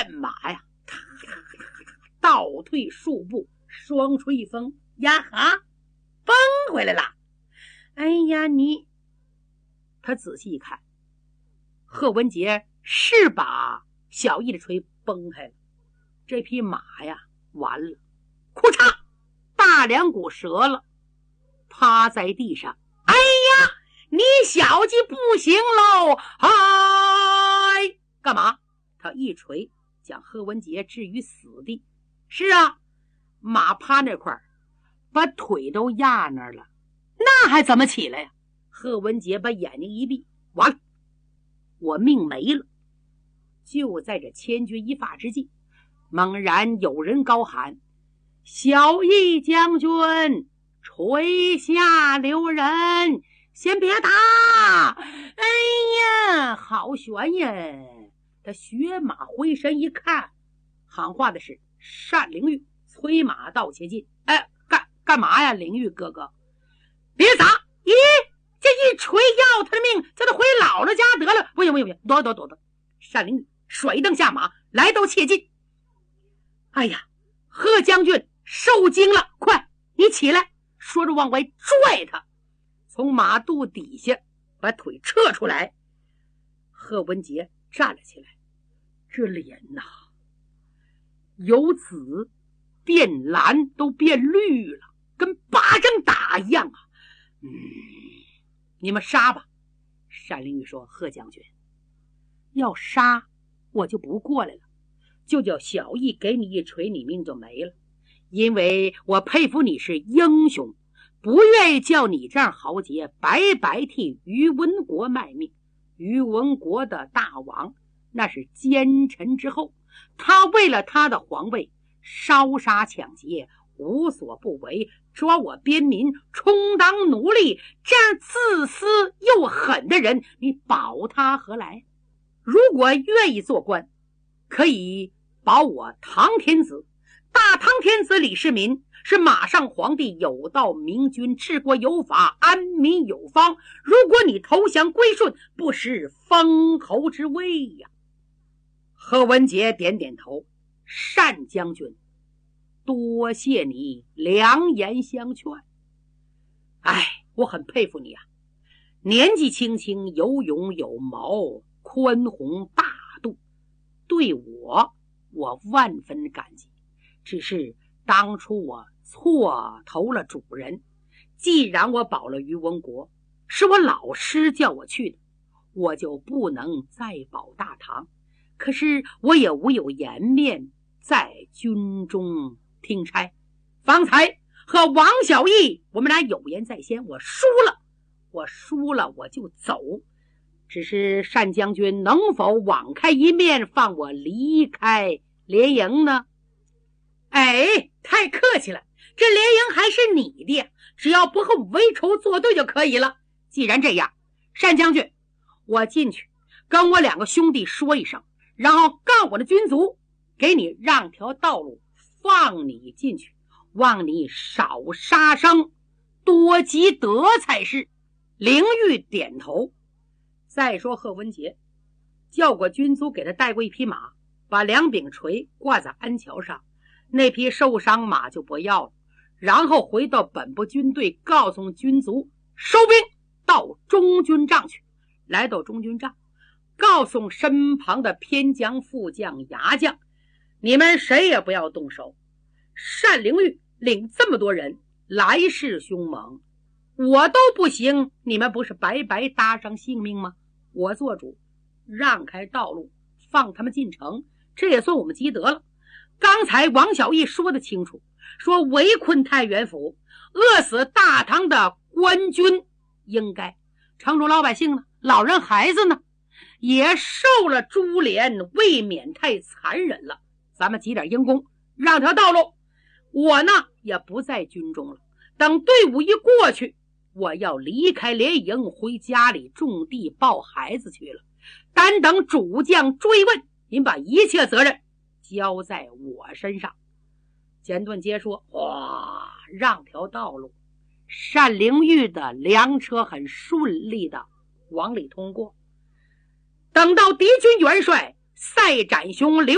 战马呀，倒退数步，双吹一风，呀哈，崩回来了。哎呀，他仔细一看，贺文杰是把小义的锤崩开了，这匹马呀完了，裤嚓，大梁骨折了，趴在地上。哎呀，你小鸡不行喽！嗨，干嘛？他一锤将贺文杰置于死地。是啊，马趴那块儿，把腿都压那儿了，那还怎么起来呀？贺文杰把眼睛一闭，完了，我命没了。就在这千钧一发之际，猛然有人高喊：小义将军，麾下留人，先别打！哎呀，好悬呀！他血马回身一看，喊话的是单灵玉，催马到且进。哎，干嘛呀，灵玉哥哥？别打！咦，这一锤要他的命，叫他回姥姥家得了。不行，躲！单灵玉甩蹬下马，来到且进。哎呀，贺将军受惊了，快，你起来！说着往外拽他，从马肚底下把腿撤出来。贺文杰站了起来，这脸呐，由紫变蓝，都变绿了，跟巴掌打一样啊！你们杀吧。单灵玉说：贺将军，要杀我就不过来了，就叫小义给你一锤，你命就没了。因为我佩服你是英雄，不愿意叫你这样豪杰白白替于文国卖命。于文国的大王那是奸臣之后，他为了他的皇位烧杀抢劫，无所不为，抓我边民，充当奴隶，这样自私又狠的人，你保他何来？如果愿意做官，可以保我唐天子。大唐天子李世民是马上皇帝，有道明君，治国有法，安民有方。如果你投降归顺，不失封侯之威呀。贺文杰点点头：单将军，多谢你良言相劝。哎，我很佩服你啊，年纪轻轻，有勇有谋，宽宏大度，对我万分感激。只是当初我错投了主人，既然我保了于文国，是我老师叫我去的，我就不能再保大唐。可是我也无有颜面在军中听差。方才和王小义我们俩有言在先，我输了我就走。只是单将军能否网开一面，放我离开连营呢？哎，太客气了，这连营还是你的，只要不和为仇作对就可以了。既然这样，单将军，我进去跟我2个兄弟说一声，然后告我的军卒，给你让条道路，放你进去，望你少杀生，多积德才是。灵玉点头。再说贺文杰叫过军卒，给他带过一匹马，把2柄锤挂在鞍桥上，那匹受伤马就不要了，然后回到本部军队，告诉军卒收兵到中军帐去。来到中军帐，告诉身旁的偏将、副将、牙将，你们谁也不要动手。单灵玉领这么多人，来势凶猛，我都不行，你们不是白白搭上性命吗？我做主，让开道路，放他们进城，这也算我们积德了。刚才王小义说得清楚，说围困太原府，饿死大唐的官军，应该城中老百姓呢，老人孩子呢，也受了株连，未免太残忍了。咱们积点阴功，让条道路。我呢也不在军中了，等队伍一过去，我要离开连营，回家里种地抱孩子去了。单等主将追问，您把一切责任交在我身上。简顿接说：哇，让条道路。单灵玉的粮车很顺利的往里通过。等到敌军元帅赛展雄刘